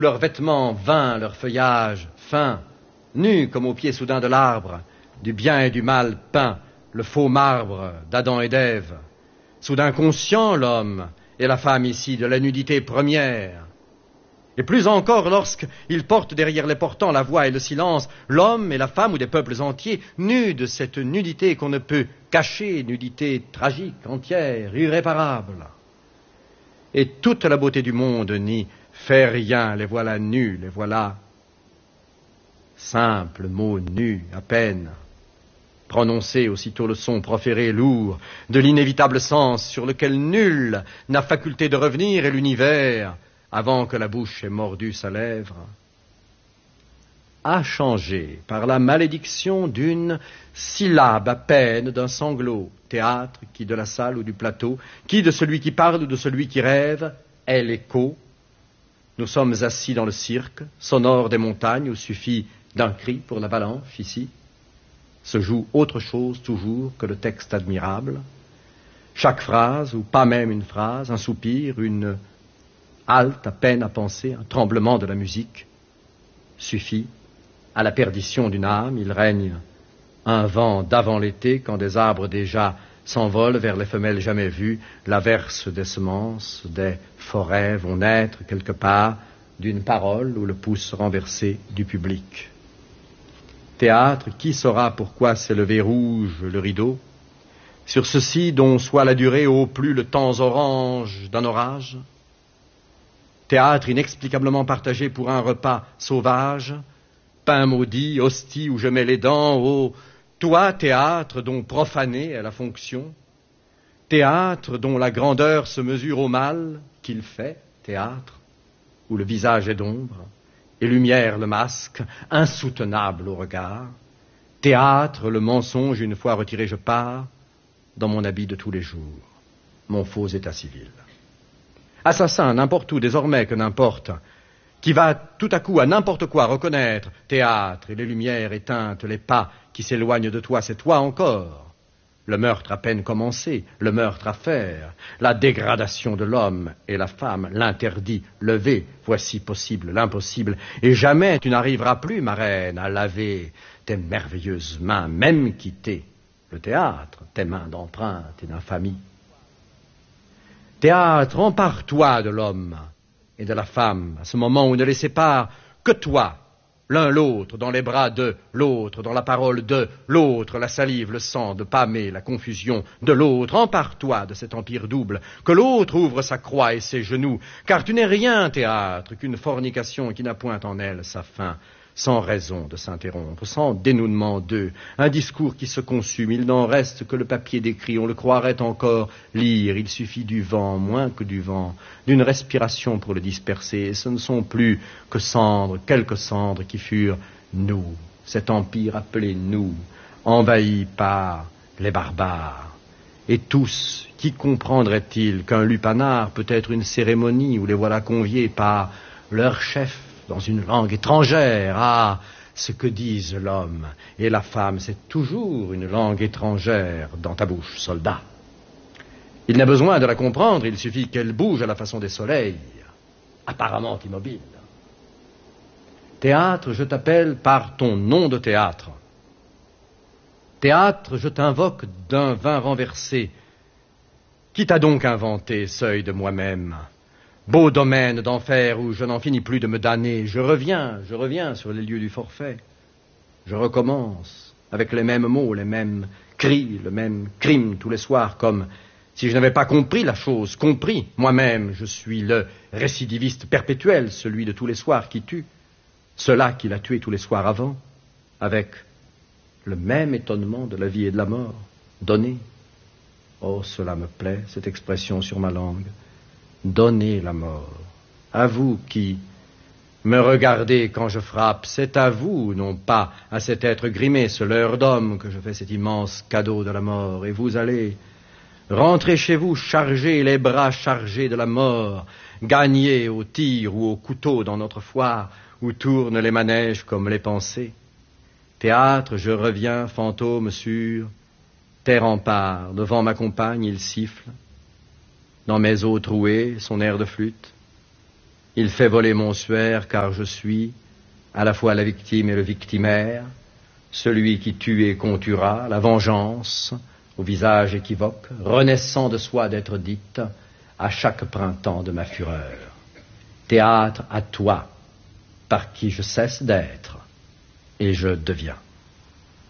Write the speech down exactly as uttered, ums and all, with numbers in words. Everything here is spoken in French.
leurs vêtements vains, leur feuillage fin, nus comme au pied soudain de l'arbre, du bien et du mal peint, le faux marbre d'Adam et d'Ève. Soudain conscient l'homme et la femme ici de la nudité première. Et plus encore lorsqu'ils portent derrière les portants la voix et le silence, l'homme et la femme ou des peuples entiers, nus de cette nudité qu'on ne peut cacher, nudité tragique, entière, irréparable. Et toute la beauté du monde n'y fait rien, les voilà nus, les voilà simples mots nus à peine. Prononcé aussitôt le son proféré lourd de l'inévitable sens sur lequel nul n'a faculté de revenir et l'univers, avant que la bouche ait mordu sa lèvre, a changé par la malédiction d'une syllabe à peine, d'un sanglot. Théâtre, qui de la salle ou du plateau, qui de celui qui parle ou de celui qui rêve, est l'écho. Nous sommes assis dans le cirque, sonore des montagnes, où suffit d'un cri pour l'avalanche, ici. Se joue autre chose toujours que le texte admirable. Chaque phrase, ou pas même une phrase, un soupir, une halte à peine à penser, un tremblement de la musique, suffit à la perdition d'une âme. Il règne un vent d'avant l'été, quand des arbres déjà s'envolent vers les femelles jamais vues, l'averse des semences, des forêts vont naître quelque part d'une parole ou le pouce renversé du public. Théâtre, qui saura pourquoi s'est levé rouge le rideau, sur ceci dont soit la durée au plus le temps orange d'un orage? Théâtre inexplicablement partagé pour un repas sauvage, pain maudit, hostie où je mets les dents, ô toi, théâtre dont profané est la fonction, théâtre dont la grandeur se mesure au mal qu'il fait, théâtre, où le visage est d'ombre, et lumière le masque, insoutenable au regard, théâtre, le mensonge, une fois retiré, je pars, dans mon habit de tous les jours, mon faux état civil. Assassin, n'importe où, désormais que n'importe, qui va tout à coup à n'importe quoi reconnaître théâtre et les lumières éteintes, les pas qui s'éloignent de toi, c'est toi encore. Le meurtre à peine commencé, le meurtre à faire, la dégradation de l'homme et la femme, l'interdit levé, voici possible l'impossible, et jamais tu n'arriveras plus, ma reine, à laver tes merveilleuses mains, même quitter le théâtre, tes mains d'empreinte et d'infamie. Théâtre, empare-toi de l'homme et de la femme, à ce moment où ne les sépare que toi, l'un l'autre, dans les bras de l'autre, dans la parole de l'autre, la salive, le sang, de pâmer, la confusion de l'autre. Empare-toi de cet empire double, que l'autre ouvre sa croix et ses genoux, car tu n'es rien, théâtre, qu'une fornication qui n'a point en elle sa fin, sans raison de s'interrompre, sans dénouement d'eux, un discours qui se consume, il n'en reste que le papier d'écrit, on le croirait encore lire, il suffit du vent, moins que du vent, d'une respiration pour le disperser, et ce ne sont plus que cendres, quelques cendres qui furent nous, cet empire appelé nous, envahi par les barbares. Et tous, qui comprendraient-ils qu'un lupanar peut être une cérémonie où les voilà conviés par leur chef, dans une langue étrangère? Ah, ce que disent l'homme et la femme, c'est toujours une langue étrangère dans ta bouche, soldat. Il n'a besoin de la comprendre, il suffit qu'elle bouge à la façon des soleils, apparemment immobiles. Théâtre, je t'appelle par ton nom de théâtre. Théâtre, je t'invoque d'un vin renversé. Qui t'a donc inventé, seuil de moi-même? Beau domaine d'enfer où je n'en finis plus de me damner, je reviens, je reviens sur les lieux du forfait. Je recommence, avec les mêmes mots, les mêmes cris, le même crime tous les soirs, comme si je n'avais pas compris la chose, compris. Moi-même, je suis le récidiviste perpétuel, celui de tous les soirs qui tue, cela qui l'a tué tous les soirs avant, avec le même étonnement de la vie et de la mort, donné. Oh, cela me plaît, cette expression sur ma langue. Donnez la mort. À vous qui me regardez quand je frappe, c'est à vous, non pas à cet être grimé, ce leurre d'homme, que je fais cet immense cadeau de la mort. Et vous allez rentrer chez vous, chargés, les bras chargés de la mort, gagnés au tir ou au couteau dans notre foire, où tournent les manèges comme les pensées. Théâtre, je reviens, fantôme sûr, terre en part, devant ma compagne, il siffle. Dans mes os troués, son air de flûte. Il fait voler mon suaire car je suis à la fois la victime et le victimaire, celui qui tue et qu'on tuera, la vengeance, au visage équivoque, renaissant de soi d'être dite à chaque printemps de ma fureur. Théâtre à toi, par qui je cesse d'être et je deviens.